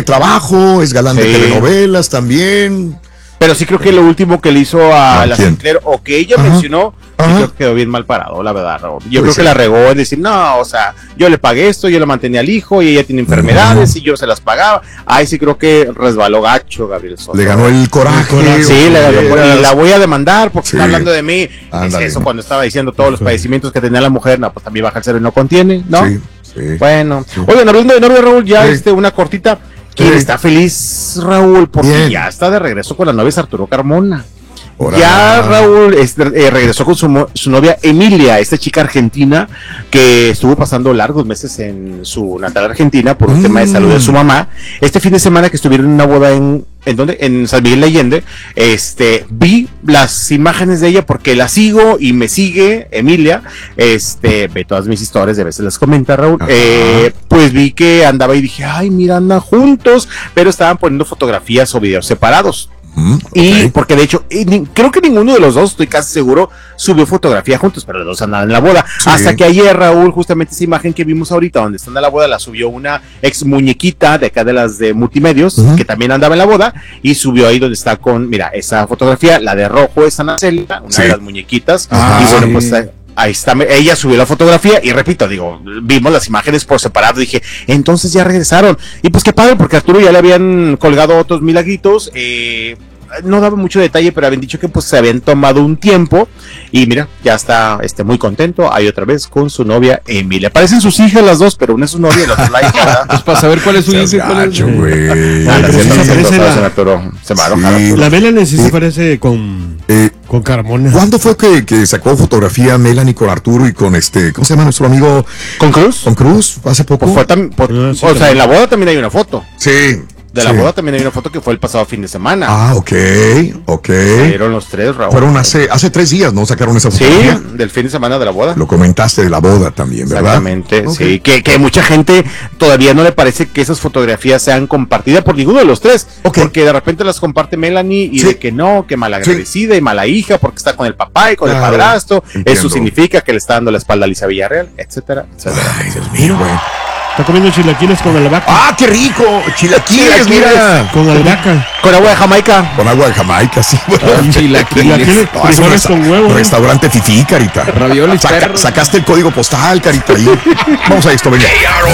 trabajo, es galán de telenovelas también. Pero sí creo que lo último que le hizo a la Sinclair, o que ella mencionó, sí creo que quedó bien mal parado, la verdad, Raúl. Yo creo que la regó en decir, no, o sea, yo le pagué esto, yo le mantenía al hijo, y ella tiene enfermedades, y yo se las pagaba. Ahí sí creo que resbaló gacho Gabriel Soto. Le ganó el coraje. Sí, le ganó, y la voy a demandar porque está hablando de mí. Es eso cuando estaba diciendo todos los padecimientos que tenía la mujer, no, pues también baja el cero y no contiene, ¿no? Sí. Bueno. Oigan, hablando de novia, Raúl, ya una cortita. ¿Quién está feliz, Raúl? Porque ya está de regreso con la novia, es Arturo Carmona. Ya Raúl regresó con su novia Emilia, esta chica argentina que estuvo pasando largos meses en su natal Argentina por un tema de salud de su mamá. Este fin de semana que estuvieron en una boda en San Miguel de Allende, vi las imágenes de ella porque la sigo y me sigue Emilia, ve todas mis historias, de veces las comenta Raúl, pues vi que andaba y dije, ay, mira, andan juntos, pero estaban poniendo fotografías o videos separados. Y porque de hecho creo que ninguno de los dos, estoy casi seguro, subió fotografía juntos, pero los dos andaban en la boda, hasta que ayer, Raúl, justamente esa imagen que vimos ahorita donde están en la boda, la subió una ex muñequita de acá de las de Multimedios, que también andaba en la boda, y subió ahí donde está con, mira, esa fotografía, la de rojo es Ana Celia, una de las muñequitas, y bueno, pues ahí está, ella subió la fotografía y repito, digo, vimos las imágenes por separado, dije, entonces ya regresaron, y pues qué padre, porque a Arturo ya le habían colgado otros milagritos, no daba mucho detalle, pero habían dicho que pues se habían tomado un tiempo, y mira, ya está muy contento, ahí otra vez con su novia Emilia. Parecen sus hijas las dos, pero una es su novia y la otra es la hija. Pues para saber cuál es su hija, cuál es la Melanie sí se parece con Carmona. ¿Cuándo fue que sacó fotografía Melanie con Arturo y con ¿cómo se llama nuestro amigo? ¿Con Cruz? Con Cruz, hace poco. Pues o sea, en la boda también hay una foto. Sí. De la boda también hay una foto que fue el pasado fin de semana. Ah, ok. Salieron los tres, Raúl. Fueron hace 3 días, ¿no? Sacaron esa fotografía. Sí, del fin de semana de la boda. Lo comentaste de la boda también, ¿verdad? Exactamente, sí. Que mucha gente todavía no le parece que esas fotografías sean compartidas por ninguno de los tres. Porque de repente las comparte Melanie y de que no, que malagradecida y mala hija porque está con el papá y con el padrastro. Entiendo. Eso significa que le está dando la espalda a Lisa Villarreal, etcétera, etcétera. Ay, Dios mío, güey. Está comiendo chilaquiles con albahaca. ¡Ah, qué rico! Chilaquiles, mira. Con albahaca. Con agua de Jamaica. Con agua de Jamaica, sí. Chilaquiles con huevo. Restaurante Fifí, Carita. Raviolis. Sacaste el código postal, Carita. Ahí. Vamos a esto, venga.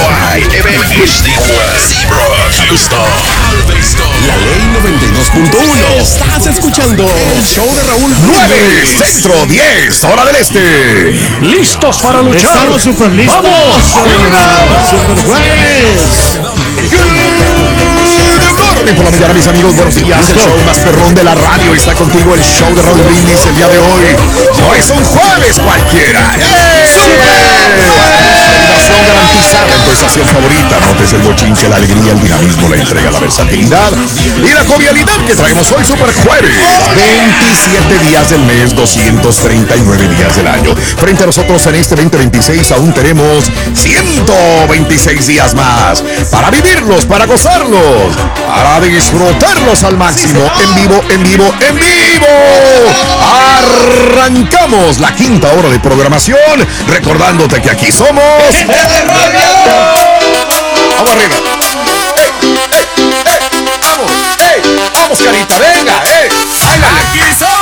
La ley 92.1. Estás escuchando el show de Raúl. 9, centro, 10, hora del este. ¿Listos para luchar? Estamos súper listos. ¡Vamos! ¡Super jueves! Por la mañana, mis amigos, buenos días. El show más perrón de la radio está contigo. El show de Raúl Brindis el día de hoy. No es un jueves cualquiera. Motivación garantizada en tu estación favorita. Notes el bochinche, la alegría, el dinamismo, la entrega, la versatilidad y la jovialidad que traemos hoy, Super Jueves. 27 días del mes, 239 días del año. Frente a nosotros en este 2026 aún tenemos 126 días más para vivirlos, para gozarlos, para disfrutarlos al máximo. En vivo, en vivo, en vivo. Arrancamos la quinta hora de programación, recordándote que aquí somos Vamos arriba. Vamos, vamos, Carita, venga, ¡Ándale! Aquí somos.